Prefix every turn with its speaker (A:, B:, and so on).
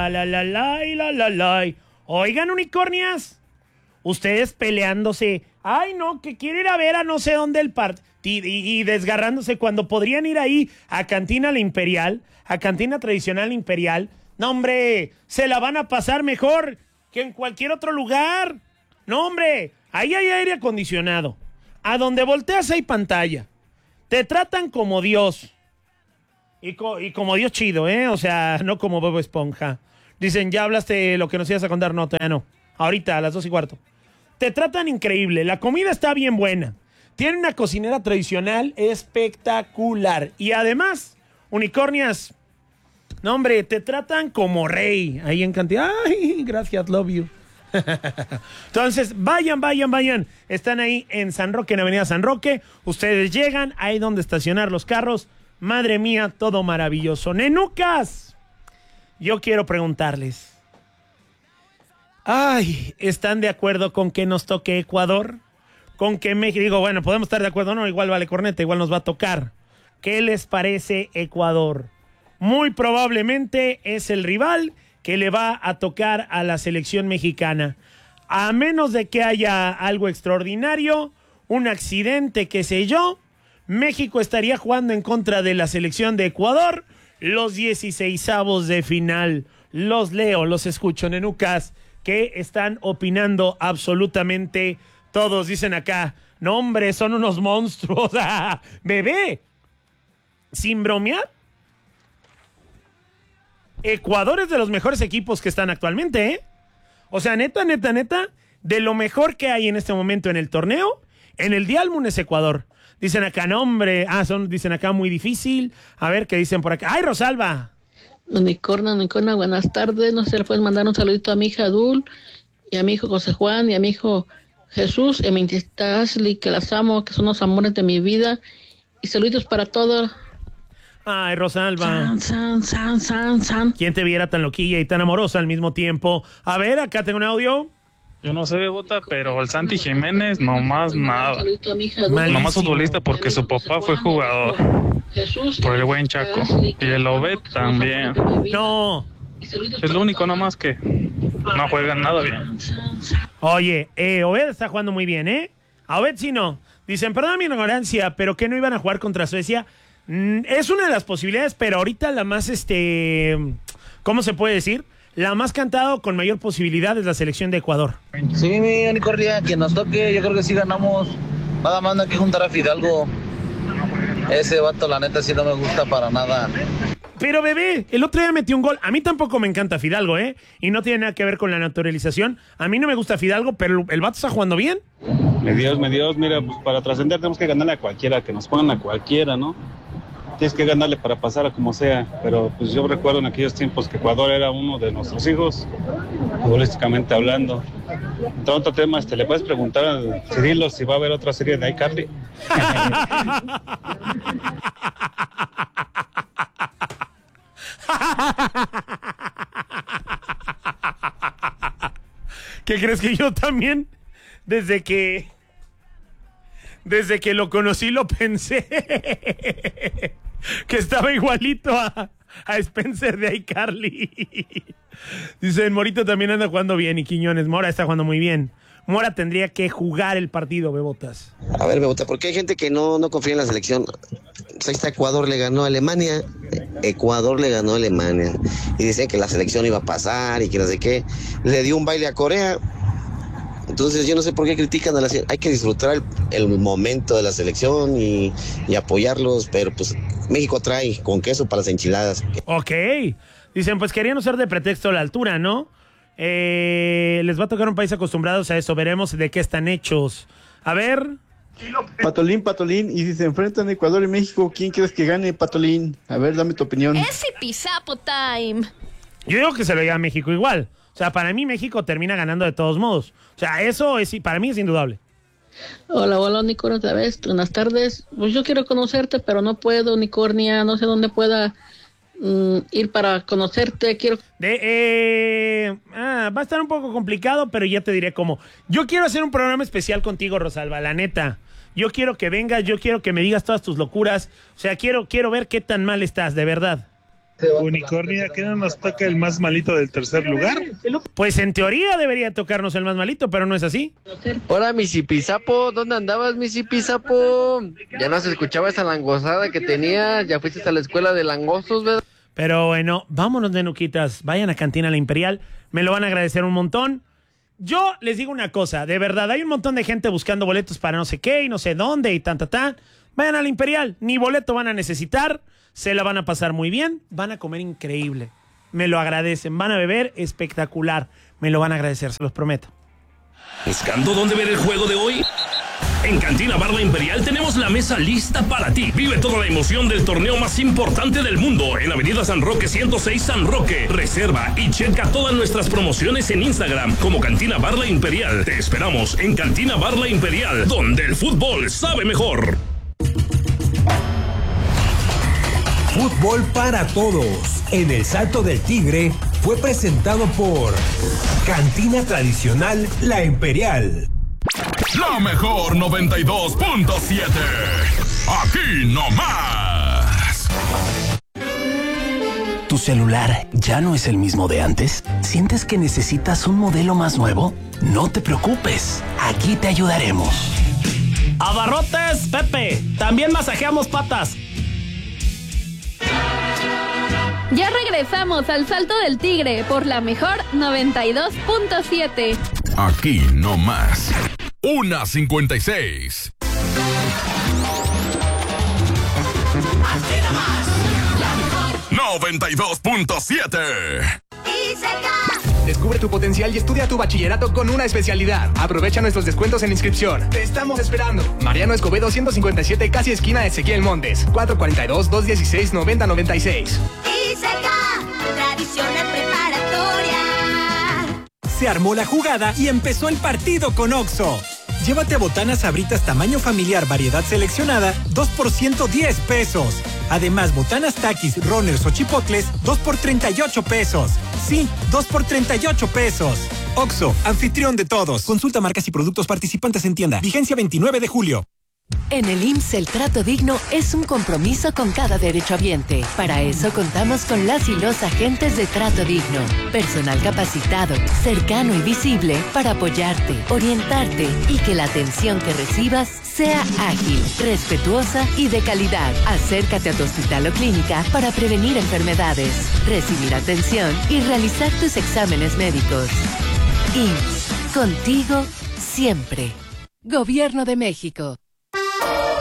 A: la. Oigan, unicornias, ustedes peleándose. Ay, no, que quiere ir a ver a no sé dónde el y desgarrándose cuando podrían ir ahí a Cantina La Imperial, a Cantina Tradicional Imperial. No, hombre, se la van a pasar mejor que en cualquier otro lugar. No, hombre, ahí hay aire acondicionado. A donde volteas hay pantalla. Te tratan como Dios. Y como Dios chido, ¿eh? O sea, no como Bob Esponja. Dicen, ¿ya hablaste de lo que nos ibas a contar? No, todavía no. Ahorita, a las 2:15. Te tratan increíble. La comida está bien buena. Tienen una cocinera tradicional espectacular. Y además, unicornias, no, hombre, te tratan como rey. Ahí en cantidad. Ay, gracias, love you. Entonces, vayan. Están ahí en San Roque, en Avenida San Roque. Ustedes llegan, ahí donde estacionar los carros. Madre mía, todo maravilloso. Nenucas, yo quiero preguntarles. Ay, ¿están de acuerdo con que nos toque Ecuador? Con que México, digo, bueno, podemos estar de acuerdo, no, igual vale corneta, igual nos va a tocar. ¿Qué les parece Ecuador? Muy probablemente es el rival que le va a tocar a la selección mexicana. A menos de que haya algo extraordinario, un accidente, qué sé yo, México estaría jugando en contra de la selección de Ecuador los 16avos de final. Los leo, los escucho, nenucas, que están opinando absolutamente todos. Dicen acá, no, hombre, son unos monstruos. Bebé, sin bromear, Ecuador es de los mejores equipos que están actualmente, ¿eh? O sea, neta, de lo mejor que hay en este momento en el torneo, en el Dialmun es Ecuador. Dicen acá, no, hombre, dicen acá muy difícil. A ver, ¿qué dicen por acá? ¡Ay, Rosalba!
B: Unicorna, buenas tardes. No sé, le puedes mandar un saludito a mi hija Dul, y a mi hijo José Juan, y a mi hijo Jesús, y a mi tita Ashley, que las amo, que son los amores de mi vida. Y saluditos para todos.
A: Ay, Rosalba.
B: San.
A: ¿Quién te viera tan loquilla y tan amorosa al mismo tiempo? A ver, acá tengo un audio.
C: Yo no sé de bota, pero el Santi Jiménez nomás nada. Nomás futbolista porque su papá fue jugador. Por el buen Chaco. Y el Obed también.
A: No.
C: Es lo único nomás que no juegan nada bien.
A: Oye, Obed está jugando muy bien, ¿eh? A Obed sí no. Dicen, perdón mi ignorancia, pero que no iban a jugar contra Suecia. Es una de las posibilidades, pero ahorita la más, ¿cómo se puede decir? La más cantado con mayor posibilidad es la selección de Ecuador.
D: Sí, mi unicornia, que nos toque, yo creo que sí ganamos. Nada más no hay que juntar a Fidalgo. Ese vato, la neta, sí no me gusta para nada.
A: Pero, bebé, el otro día metió un gol. A mí tampoco me encanta Fidalgo, ¿eh? Y no tiene nada que ver con la naturalización. A mí no me gusta Fidalgo, pero el vato está jugando bien.
E: Me Dios, mira, pues para trascender tenemos que ganarle a cualquiera, que nos pongan a cualquiera, ¿no? Tienes que ganarle para pasar a como sea, pero pues yo recuerdo en aquellos tiempos que Ecuador era uno de nuestros hijos, futbolísticamente hablando. Entonces, otro tema, ¿le puedes preguntar a Cirilo si va a haber otra serie de iCarly?
A: ¿Qué crees que yo también? Desde que lo conocí lo pensé. Que estaba igualito a Spencer de iCarly. Dicen, Morito también anda jugando bien y Quiñones. Mora está jugando muy bien. Mora tendría que jugar el partido, Bebotas.
F: A ver, Bebota, ¿por qué hay gente que no confía en la selección? Pues ahí está, Ecuador le ganó a Alemania. Y dicen que la selección iba a pasar y que no sé qué. Le dio un baile a Corea. Entonces yo no sé por qué critican a la selección. Hay que disfrutar el momento de la selección y apoyarlos, pero pues México trae con queso para las enchiladas.
A: Ok. Dicen, pues querían usar de pretexto la altura, ¿no? Les va a tocar un país acostumbrados a eso. Veremos de qué están hechos. A ver.
G: Patolín, y si se enfrentan Ecuador y México, ¿quién crees que gane, Patolín? A ver, dame tu opinión.
H: Ese pisapo time.
A: Yo digo que se lo lleva a México igual. O sea, para mí México termina ganando de todos modos. O sea, eso es, para mí es indudable.
B: Hola, unicornio, otra vez. Buenas tardes. Pues yo quiero conocerte, pero no puedo, unicornia. No sé dónde pueda ir para conocerte.
A: Va a estar un poco complicado, pero ya te diré cómo. Yo quiero hacer un programa especial contigo, Rosalba, la neta. Yo quiero que vengas, yo quiero que me digas todas tus locuras. O sea, quiero ver qué tan mal estás, de verdad.
I: Unicornia, ¿qué no nos toca el más malito del tercer lugar?
A: Pues en teoría debería tocarnos el más malito, pero no es así.
J: Hola, mi Zipizapo, ¿dónde andabas, mi Zipizapo? Ya no se escuchaba esa langosada que tenías, ya fuiste a la escuela de langostos, ¿verdad?
A: Pero bueno, vámonos de nuquitas, vayan a Cantina La Imperial, me lo van a agradecer un montón. Yo les digo una cosa, de verdad, hay un montón de gente buscando boletos para no sé qué y no sé dónde y tan. Vayan a La Imperial, ni boleto van a necesitar, se la van a pasar muy bien, van a comer increíble, me lo agradecen, van a beber espectacular, me lo van a agradecer, se los prometo.
K: ¿Buscando dónde ver el juego de hoy? En Cantina Bar La Imperial tenemos la mesa lista para ti. Vive toda la emoción del torneo más importante del mundo en Avenida San Roque 106 San Roque. Reserva y checa todas nuestras promociones en Instagram como Cantina Bar La Imperial. Te esperamos en Cantina Bar La Imperial, donde el fútbol sabe mejor.
L: Fútbol para todos en el Salto del Tigre fue presentado por Cantina Tradicional La Imperial.
M: La mejor 92.7. Aquí no más.
N: ¿Tu celular ya no es el mismo de antes? ¿Sientes que necesitas un modelo más nuevo? No te preocupes, aquí te ayudaremos.
O: Abarrotes Pepe, también masajeamos patas.
H: Ya regresamos al Salto del Tigre por la mejor 92.7.
M: Aquí no más. 1:56. 92.7.
P: Descubre tu potencial y estudia tu bachillerato con una especialidad. Aprovecha nuestros descuentos en inscripción. Te estamos esperando. Mariano Escobedo 157, casi esquina Ezequiel Montes. 442-216-9096.
Q: Tradicional preparatoria.
R: Se armó la jugada y empezó el partido con Oxxo. Llévate botanas Sabritas tamaño familiar, variedad seleccionada, 2 por 110 pesos. Además, botanas Takis, Runners o Chipocles, 2 por 38 pesos. Sí, 2 por 38 pesos. Oxxo, anfitrión de todos. Consulta marcas y productos participantes en tienda. Vigencia 29 de julio.
S: En el IMSS el trato digno es un compromiso con cada derechohabiente. Para eso contamos con las y los agentes de trato digno. Personal capacitado, cercano y visible para apoyarte, orientarte y que la atención que recibas sea ágil, respetuosa y de calidad. Acércate a tu hospital o clínica para prevenir enfermedades, recibir atención y realizar tus exámenes médicos. IMSS, contigo siempre. Gobierno de México.